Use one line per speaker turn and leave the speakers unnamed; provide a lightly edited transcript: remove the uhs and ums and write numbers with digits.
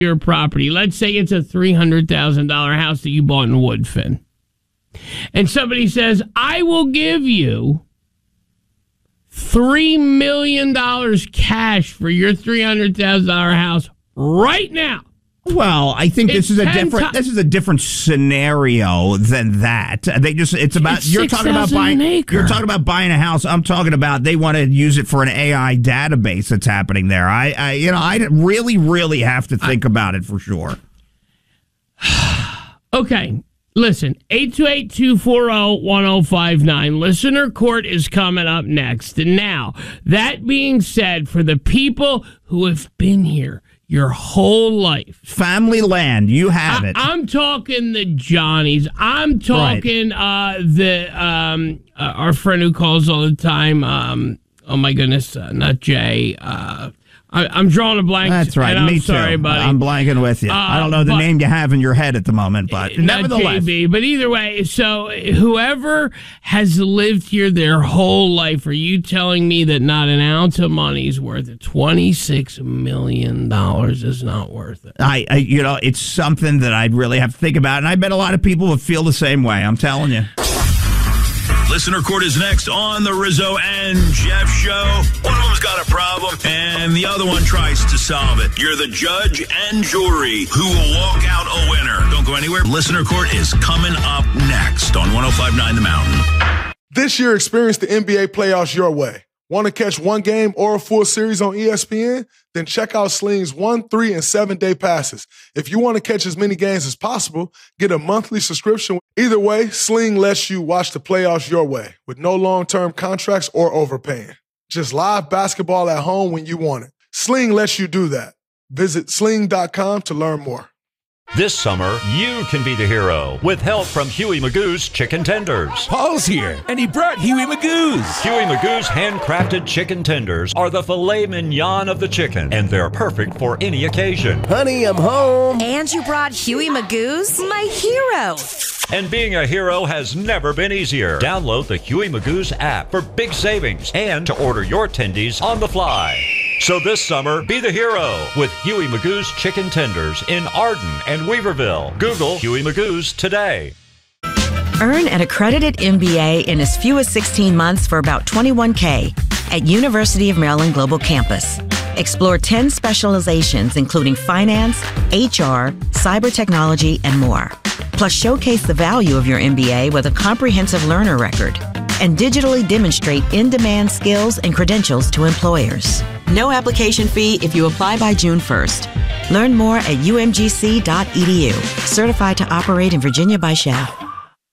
your property. Let's say it's a $300,000 house that you bought in Woodfin. And somebody says, I will give you $3 million cash for your $300,000 house right now.
Well, I think this is a different scenario than that. You're talking about buying a house. I'm talking about they want to use it for an AI database that's happening there. I really have to think about it for sure.
Okay. Listen, 828-240-1059. Listener Court is coming up next. And now, that being said, for the people who have been here your whole life.
Family land, you have it.
I'm talking the Johnnies. I'm talking our friend who calls all the time. Oh my goodness, not Jay. I'm drawing a blank.
That's right.
And
Me
too. Sorry, buddy.
I'm blanking with you. I don't know the name you have in your head at the moment, but nevertheless.
JB, but either way, so whoever has lived here their whole life, are you telling me that not an ounce of money is worth it? $26 million is not worth it.
It's something that I'd really have to think about, and I bet a lot of people would feel the same way. I'm telling you.
Listener Court is next on the Rizzo and Jeff Show. One of them's got a problem, and the other one tries to solve it. You're the judge and jury who will walk out a winner. Don't go anywhere. Listener Court is coming up next on 105.9 The Mountain.
This year, experience the NBA playoffs your way. Want to catch one game or a full series on ESPN? Then check out Sling's 1, 3, and 7-day passes. If you want to catch as many games as possible, get a monthly subscription. Either way, Sling lets you watch the playoffs your way with no long-term contracts or overpaying. Just live basketball at home when you want it. Sling lets you do that. Visit sling.com to learn more.
This summer, you can be the hero with help from Huey Magoo's Chicken Tenders.
Paul's here, and he brought Huey Magoo's.
Huey Magoo's handcrafted chicken tenders are the filet mignon of the chicken, and they're perfect for any occasion.
Honey, I'm home.
And you brought Huey Magoo's? My hero.
And being a hero has never been easier. Download the Huey Magoo's app for big savings and to order your tendies on the fly. So this summer, be the hero with Huey Magoo's Chicken Tenders in Arden and Weaverville. Google Huey Magoo's today.
Earn an accredited MBA in as few as 16 months for about $21K at University of Maryland Global Campus. Explore 10 specializations including finance, HR, cyber technology, and more. Plus, showcase the value of your MBA with a comprehensive learner record and digitally demonstrate in-demand skills and credentials to employers. No application fee if you apply by June 1st. Learn more at umgc.edu. Certified to operate in Virginia by SCHEV.